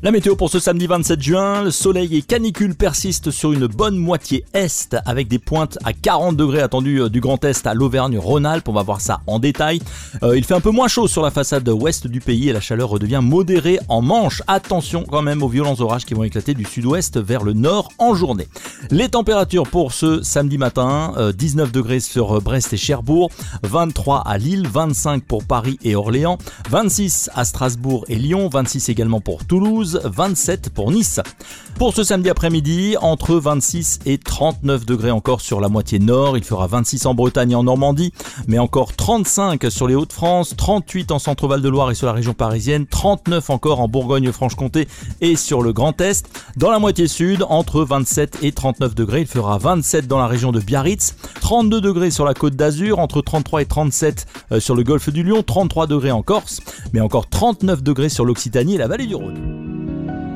La météo pour ce samedi 27 juin, le soleil et canicule persistent sur une bonne moitié est avec des pointes à 40 degrés attendues du Grand Est à l'Auvergne-Rhône-Alpes. On va voir ça en détail. Il fait un peu moins chaud sur la façade ouest du pays et la chaleur redevient modérée en Manche. Attention quand même aux violents orages qui vont éclater du sud-ouest vers le nord en journée. Les températures pour ce samedi matin, 19 degrés sur Brest et Cherbourg, 23 à Lille, 25 pour Paris et Orléans, 26 à Strasbourg et Lyon, 26 également pour Toulouse, 27 pour Nice. Pour ce samedi après-midi, entre 26 et 39 degrés encore sur la moitié nord. Il fera 26 en Bretagne et en Normandie, mais encore 35 sur les Hauts-de-France, 38 en Centre-Val de Loire et sur la région parisienne, 39 encore en Bourgogne-Franche-Comté et sur le Grand Est. Dans la moitié sud, entre 27 et 39 degrés. Il fera 27 dans la région de Biarritz, 32 degrés sur la Côte d'Azur, entre 33 et 37 sur le golfe du Lion, 33 degrés en Corse, mais encore 39 degrés sur l'Occitanie et la vallée du Rhône.